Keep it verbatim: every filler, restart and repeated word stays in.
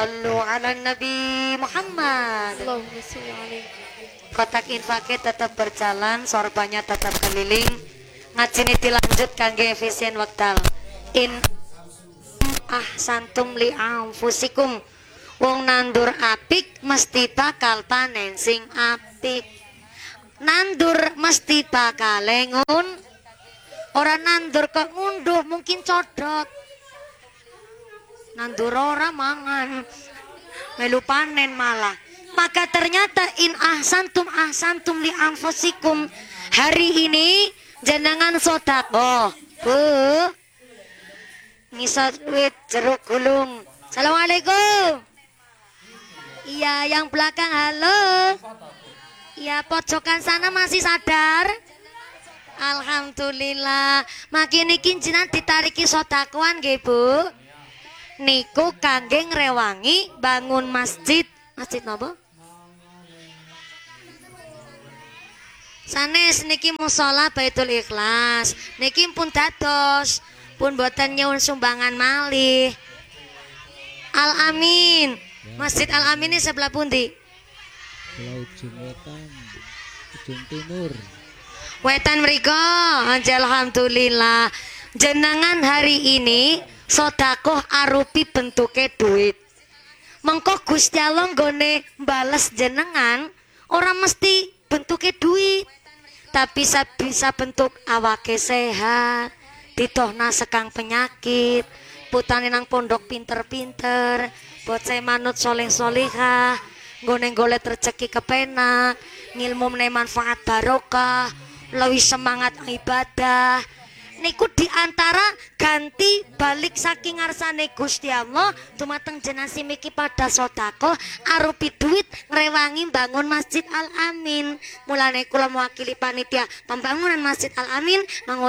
Sallu ala Nabi Muhammad. Allahumma sholli alaihi. Kotak infaknya tetap berjalan, sorbannya tetap keliling. Ngaji ini dilanjut kangge efisien wektal. In ahsantum li anfusikum. Wong nandur apik mesti bakal panen sing apik. Nandur mesti bakal lengun. Orang nandur kok ngunduh mungkin codot. Nandur ora mangan melu panen malah. Maka ternyata in ahsantum ahsantum li anfusikum. Hari ini jenengan sedekah. Bu. Ngisat wit jeruk gulung. Assalamualaikum. Iya, yang belakang halo. Iya, pojokan sana masih sadar? Alhamdulillah. Makin iki jenengan ditariki sedekahan nggih, Bu. Niku kangge ngrewangi bangun masjid. Masjid napa? Sanes niki mushola Baitul Ikhlas. Niki pun dados, pun boten nyuwun sumbangan malih. Al Amin. Masjid Al Amin ini sebelah pundi? Sebelah ujung wetan, ujung timur. Wetan mriko. Alhamdulillah. Jenengan hari ini sedekah arupi bentuke duit. Mengko Gusti Allah nggone bales jenengan ora mesti bentuke duit, tapi bisa, bisa bentuk awake sehat, ditohna sekang penyakit, putane nang pondok pinter-pinter, bocah manut soleh-solehah, nggone golek rezeki kepenak, ngilmu meneh manfaat barokah, lebih semangat ibadah. Niku diantara ganti balik saking ngarsane Gusti Allah dumateng jenengan simiki pada sedekah arupi duit ngrewangi bangun Masjid Al Amin. Mulane kula mewakili panitia pembangunan Masjid Al Amin